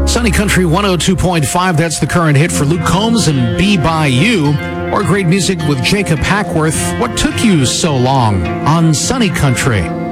Sunny Country 102.5, that's the current hit for Luke Combs and Be By You. Or great music with Jacob Hackworth. What took you so long on Sunny Country?